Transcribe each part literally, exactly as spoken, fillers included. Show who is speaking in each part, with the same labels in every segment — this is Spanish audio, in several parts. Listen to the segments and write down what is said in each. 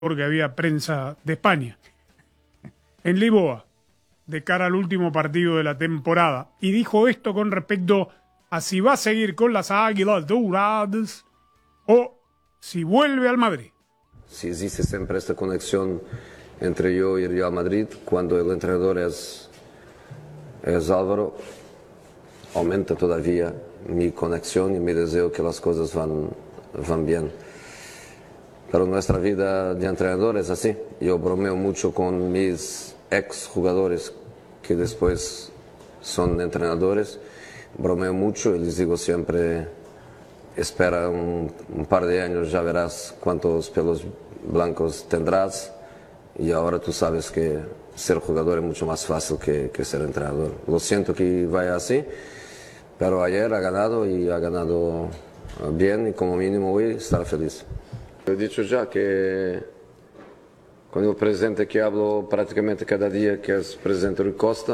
Speaker 1: porque había prensa de España en Lisboa de cara al último partido de la temporada, y dijo esto con respecto a si va a seguir con las Águilas Douradas o si vuelve al Madrid.
Speaker 2: Si existe siempre esta conexión entre yo y el Real Madrid, cuando el entrenador es, es Álvaro, aumenta todavía mi conexión y mi deseo que las cosas van, van bien. Pero nuestra vida de entrenador es así. Yo bromeo mucho con mis ex jugadores que después son entrenadores. Bromeo mucho y les digo siempre, espera un, un par de años, ya verás cuántos pelos blancos tendrás. Y ahora tú sabes que ser jugador es mucho más fácil que, que ser entrenador. Lo siento que vaya así, pero ayer ha ganado y ha ganado bien y como mínimo hoy estará feliz. He dicho ya que con el presidente que hablo prácticamente cada día, que es el presidente Rui Costa,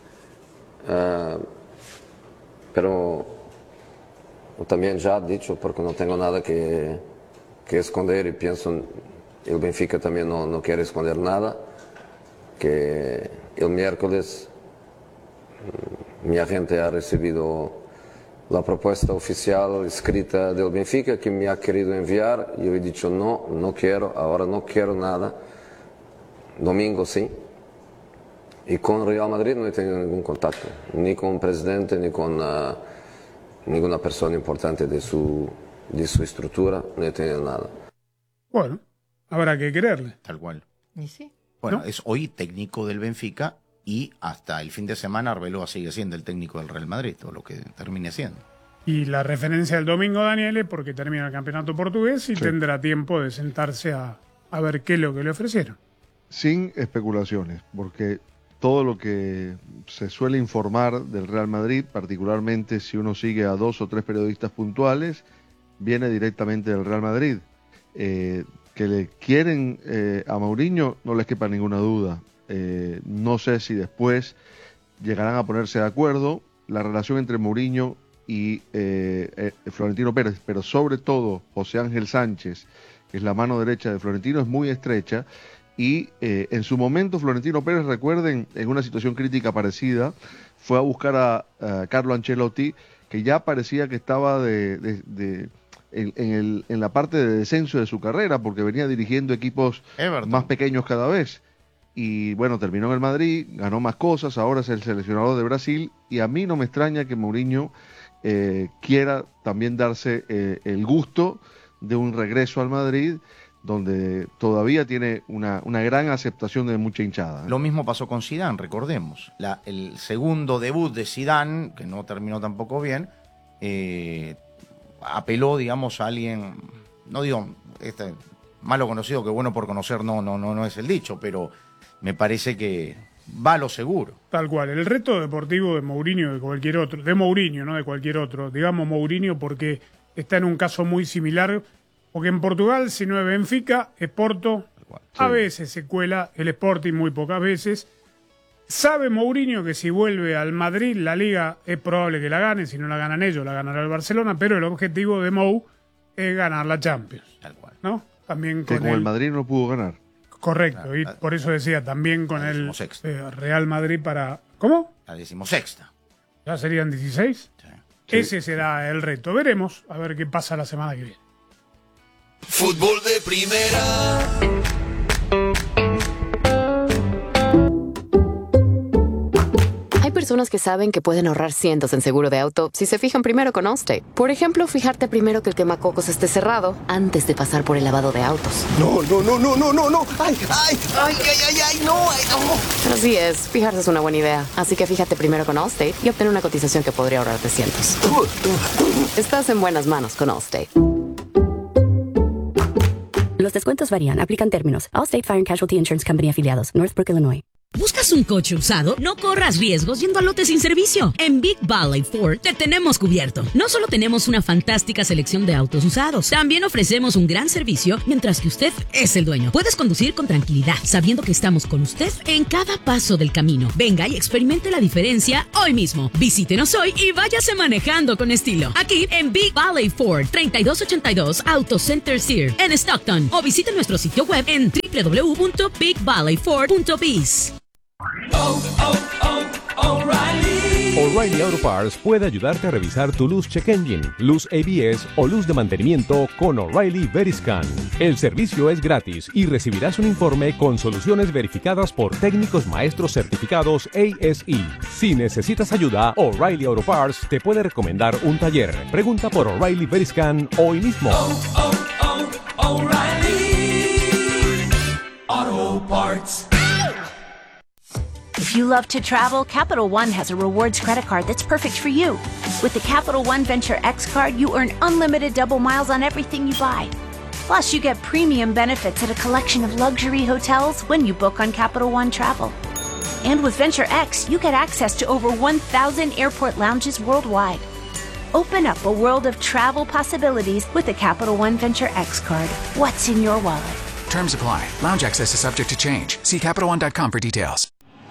Speaker 2: uh, pero también ya he dicho, porque no tengo nada que, que esconder y pienso, el Benfica también no, no quiere esconder nada, que el miércoles mi agente ha recibido la propuesta oficial escrita del Benfica que me ha querido enviar y yo he dicho no, no quiero, ahora no quiero nada, domingo sí. Y con Real Madrid no he tenido ningún contacto, ni con el presidente, ni con uh, ninguna persona importante de su, de su estructura, no he tenido nada.
Speaker 1: Bueno, habrá que quererle.
Speaker 3: Tal cual.
Speaker 4: ¿Y sí?
Speaker 3: Bueno,
Speaker 1: ¿no?
Speaker 3: Es hoy técnico del Benfica y hasta el fin de semana Arbeloa sigue siendo el técnico del Real Madrid, o lo que termine siendo.
Speaker 1: Y la referencia del domingo, Daniele, porque termina el campeonato portugués y sí. tendrá tiempo de sentarse a, a ver qué es lo que le ofrecieron.
Speaker 5: Sin especulaciones, porque todo lo que se suele informar del Real Madrid, particularmente si uno sigue a dos o tres periodistas puntuales, viene directamente del Real Madrid. Eh, que le quieren eh, a Mourinho, no les quepa ninguna duda. Eh, no sé si después llegarán a ponerse de acuerdo. La relación entre Mourinho y eh, eh, Florentino Pérez, pero sobre todo José Ángel Sánchez, que es la mano derecha de Florentino, es muy estrecha. Y eh, en su momento Florentino Pérez, recuerden, en una situación crítica parecida, fue a buscar a, a Carlo Ancelotti, que ya parecía que estaba de, de, de, en, en, el, en la parte de descenso de su carrera, porque venía dirigiendo equipos Everton. Más pequeños cada vez. Y bueno, terminó en el Madrid, ganó más cosas, ahora es el seleccionador de Brasil, y a mí no me extraña que Mourinho eh, quiera también darse eh, el gusto de un regreso al Madrid, donde todavía tiene una, una gran aceptación de mucha hinchada.
Speaker 3: Lo mismo pasó con Zidane, recordemos. La, el segundo debut de Zidane, que no terminó tampoco bien, eh, apeló, digamos, a alguien, no digo, este, malo conocido que bueno por conocer no, no, no, no es el dicho, pero me parece que va a lo seguro.
Speaker 1: Tal cual, el reto deportivo de Mourinho, de cualquier otro, de Mourinho, no de cualquier otro, digamos Mourinho porque está en un caso muy similar. Porque en Portugal, si no es Benfica, es Porto. A veces se cuela el Sporting, muy pocas veces. Sabe Mourinho que si vuelve al Madrid, la Liga es probable que la gane. Si no la ganan ellos, la ganará el Barcelona. Pero el objetivo de Mou es ganar la Champions.
Speaker 3: Tal cual.
Speaker 1: ¿No? También
Speaker 5: que
Speaker 1: con
Speaker 5: con el... el Madrid no pudo ganar.
Speaker 1: Correcto. Ah, y ah, por eso decía, también con el eh, Real Madrid para... ¿Cómo?
Speaker 3: La decimosexta.
Speaker 1: ¿Ya serían dieciséis?
Speaker 3: Sí.
Speaker 1: Ese será el reto. Veremos a ver qué pasa la semana que viene.
Speaker 6: Fútbol de primera.
Speaker 4: Hay personas que saben que pueden ahorrar cientos en seguro de auto si se fijan primero con Allstate. Por ejemplo, fijarte primero que el quemacocos esté cerrado antes de pasar por el lavado de autos.
Speaker 6: No, no, no, no, no, no, no. Ay, ay, ay, ay, ay, ay, no, ay, no.
Speaker 4: Así es, fijarse es una buena idea. Así que fíjate primero con Allstate y obtén una cotización que podría ahorrarte cientos. Estás en buenas manos con Allstate.
Speaker 7: Los descuentos varían. Aplican términos. Allstate Fire and Casualty Insurance Company afiliados. Northbrook, Illinois. ¿Buscas un coche usado? No corras riesgos yendo a lote sin servicio. En Big Valley Ford te tenemos cubierto. No solo tenemos una fantástica selección de autos usados, también ofrecemos un gran servicio mientras que usted es el dueño. Puedes conducir con tranquilidad, sabiendo que estamos con usted en cada paso del camino. Venga y experimente la diferencia hoy mismo. Visítenos hoy y váyase manejando con estilo. Aquí en Big Valley Ford, treinta y dos ochenta y dos Auto Center Sear en Stockton. O visite nuestro sitio web en doble u doble u doble u punto big valley ford punto biz.
Speaker 8: Oh, oh, oh, O'Reilly. O'Reilly Auto Parts puede ayudarte a revisar tu luz check engine, luz A B S o luz de mantenimiento con O'Reilly Veriscan. El servicio es gratis y recibirás un informe con soluciones verificadas por técnicos maestros certificados A S E. Si necesitas ayuda, O'Reilly Auto Parts te puede recomendar un taller. Pregunta por O'Reilly Veriscan hoy mismo. Oh, oh, oh, O'Reilly
Speaker 9: Auto Parts. If you love to travel, Capital One has a rewards credit card that's perfect for you. With the Capital One Venture X card, you earn unlimited double miles on everything you buy. Plus, you get premium benefits at a collection of luxury hotels when you book on Capital One Travel. And with Venture X, you get access to over one thousand airport lounges worldwide. Open up a world of travel possibilities with the Capital One Venture X card. What's in your wallet?
Speaker 10: Terms apply. Lounge access is subject to change. See Capital One dot com for details.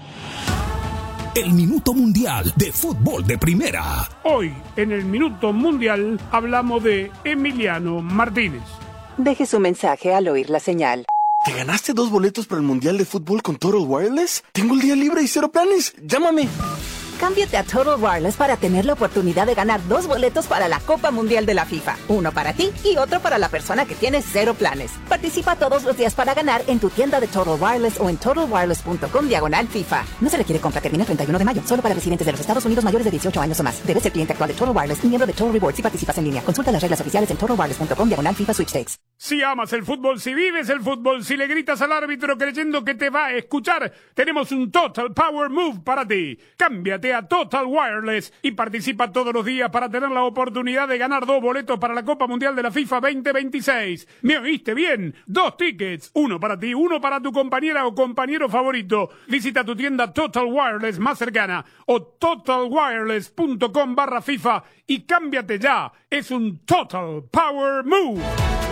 Speaker 11: El Minuto Mundial de Fútbol de Primera.
Speaker 1: Hoy, en el Minuto Mundial, hablamos de Emiliano Martínez.
Speaker 12: Deje su mensaje al oír la señal.
Speaker 6: ¿Te ganaste dos boletos para el Mundial de Fútbol con Total Wireless? Tengo el día libre y cero planes. Llámame.
Speaker 12: Cámbiate a Total Wireless para tener la oportunidad de ganar dos boletos para la Copa Mundial de la FIFA. Uno para ti y otro para la persona que tiene cero planes. Participa todos los días para ganar en tu tienda de Total Wireless o en total wireless punto com diagonal FIFA. No se requiere compra, termina el treinta y uno de mayo. Solo para residentes de los Estados Unidos mayores de dieciocho años o más. Debes ser cliente actual de Total Wireless y miembro de Total Rewards si participas en línea. Consulta las reglas oficiales en total wireless punto com diagonal FIFA Sweepstakes.
Speaker 1: Si amas el fútbol, si vives el fútbol, si le gritas al árbitro creyendo que te va a escuchar, tenemos un Total Power Move para ti. Cámbiate a Total Wireless y participa todos los días para tener la oportunidad de ganar dos boletos para la Copa Mundial de la FIFA veinte veintiséis. ¿Me oíste bien? Dos tickets, uno para ti, uno para tu compañera o compañero favorito. Visita tu tienda Total Wireless más cercana o total wireless punto com barra FIFA y cámbiate ya. Es un Total Power Move.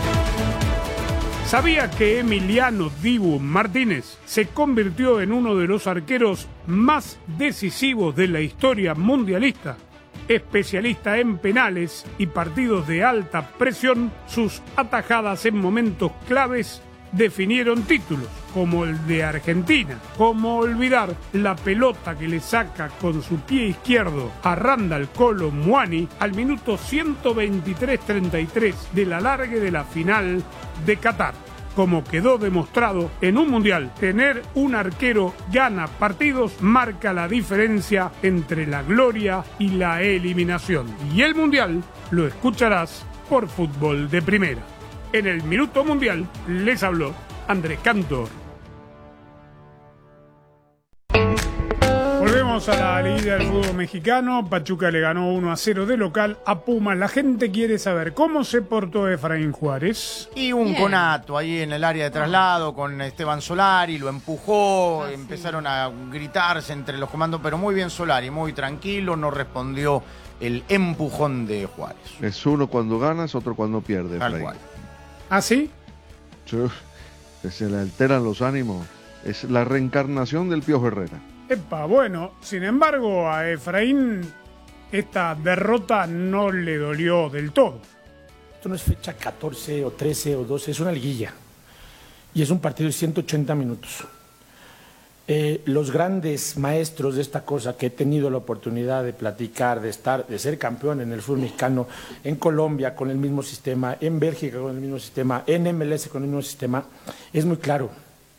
Speaker 1: ¿Sabía que Emiliano Dibu Martínez se convirtió en uno de los arqueros más decisivos de la historia mundialista? Especialista en penales y partidos de alta presión, sus atajadas en momentos claves definieron títulos, como el de Argentina. ¿Cómo olvidar la pelota que le saca con su pie izquierdo a Randall Kolo Muani al minuto ciento veintitrés treinta y tres del alargue de la final de Qatar? Como quedó demostrado en un mundial, tener un arquero gana partidos, marca la diferencia entre la gloria y la eliminación. Y el mundial lo escucharás por Fútbol de Primera. En el Minuto Mundial les habló Andrés Cantor. Volvemos a la liguilla del fútbol mexicano. Pachuca le ganó uno a cero de local a Pumas. La gente quiere saber cómo se portó Efraín Juárez.
Speaker 3: Y un Bien. conato ahí en el área de traslado con Esteban Solari, lo empujó, ah, empezaron sí. a gritarse entre los comandos, pero muy bien Solari, muy tranquilo, no respondió el empujón de Juárez.
Speaker 5: Es uno cuando ganas, otro cuando pierdes.
Speaker 3: Tal cual.
Speaker 1: ¿Ah, sí?
Speaker 5: Se le alteran los ánimos. Es la reencarnación del Piojo Herrera.
Speaker 1: Epa, bueno, sin embargo, a Efraín esta derrota no le dolió del todo.
Speaker 13: Esto no es fecha catorce o trece o doce, es una liguilla. Y es un partido de ciento ochenta minutos. Eh, los grandes maestros de esta cosa que he tenido la oportunidad de platicar, de estar, de ser campeón en el fútbol mexicano, en Colombia con el mismo sistema, en Bélgica con el mismo sistema, en M L S con el mismo sistema, es muy claro.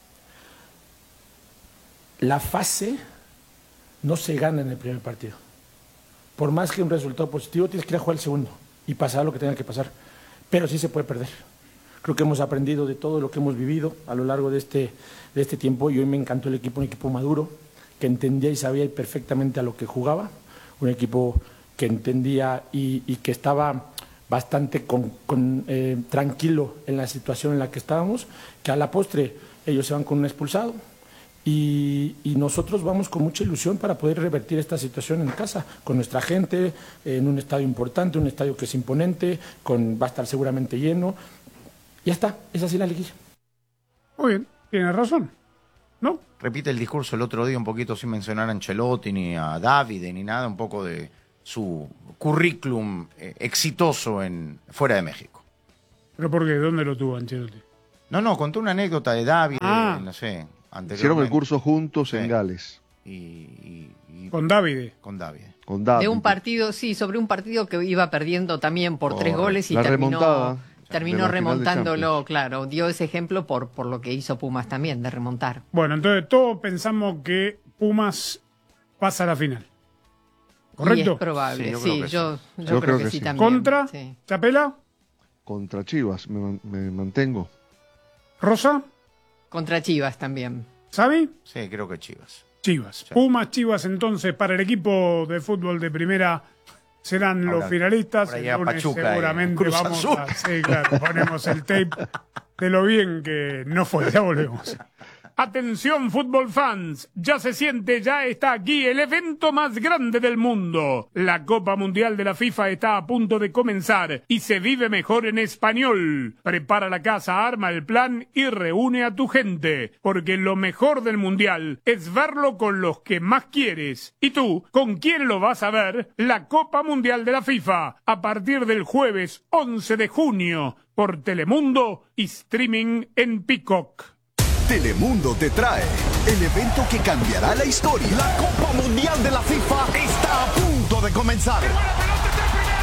Speaker 13: La fase no se gana en el primer partido. Por más que un resultado positivo, tienes que ir a jugar el segundo y pasar lo que tenga que pasar. Pero sí se puede perder. Creo que hemos aprendido de todo lo que hemos vivido a lo largo de este, de este tiempo y hoy me encantó el equipo, un equipo maduro, que entendía y sabía perfectamente a lo que jugaba, un equipo que entendía y, y que estaba bastante con, con, eh, tranquilo en la situación en la que estábamos, que a la postre ellos se van con un expulsado, Y, y nosotros vamos con mucha ilusión para poder revertir esta situación en casa, con nuestra gente, en un estadio importante, un estadio que es imponente, con, va a estar seguramente lleno. Ya está, es así la liguilla.
Speaker 1: Muy bien, tiene razón, ¿no?
Speaker 3: Repite el discurso el otro día un poquito sin mencionar a Ancelotti, ni a Davide, ni nada, un poco de su currículum eh, exitoso en fuera de México.
Speaker 1: ¿Pero por qué? ¿Dónde lo tuvo Ancelotti?
Speaker 3: No, no, contó una anécdota de Davide,
Speaker 1: ah.
Speaker 3: no sé.
Speaker 5: Hicieron el curso juntos
Speaker 3: sí.
Speaker 5: en Gales.
Speaker 3: Y, y, y,
Speaker 1: con Davide.
Speaker 3: Con Davide.
Speaker 5: Con Davide.
Speaker 14: De un partido, sí, sobre un partido que iba perdiendo también por, por tres goles y
Speaker 5: la
Speaker 14: terminó,
Speaker 5: remontada
Speaker 14: terminó remontándolo, claro. Dio ese ejemplo por, por lo que hizo Pumas también, de remontar.
Speaker 1: Bueno, entonces todos pensamos que Pumas pasa a la final. ¿Correcto?
Speaker 14: Y es probable, sí, yo, sí, creo, que yo,
Speaker 5: sí.
Speaker 14: yo yo creo, creo que, que sí, sí también.
Speaker 1: ¿Contra? Sí. ¿Chapela?
Speaker 5: Contra Chivas, me, me mantengo.
Speaker 1: ¿Rosa?
Speaker 14: Contra Chivas también.
Speaker 1: ¿Sabi?
Speaker 3: Sí, creo que Chivas.
Speaker 1: Chivas.
Speaker 3: Sí.
Speaker 1: Pumas, Chivas, entonces, para el equipo de fútbol de primera serán
Speaker 3: ahora,
Speaker 1: los finalistas.
Speaker 3: El
Speaker 1: lunes
Speaker 3: Pachuca,
Speaker 1: seguramente
Speaker 3: eh,
Speaker 1: vamos a... Sí, claro, ponemos el tape de lo bien que no fue. Ya volvemos. Atención, fútbol fans, ya se siente, ya está aquí el evento más grande del mundo. La Copa Mundial de la FIFA está a punto de comenzar y se vive mejor en español. Prepara la casa, arma el plan y reúne a tu gente, porque lo mejor del Mundial es verlo con los que más quieres. ¿Y tú, con quién lo vas a ver? La Copa Mundial de la FIFA, a partir del jueves once de junio, por Telemundo y streaming en Peacock.
Speaker 15: Telemundo te trae el evento que cambiará la historia.
Speaker 6: La Copa Mundial de la FIFA está a punto de comenzar.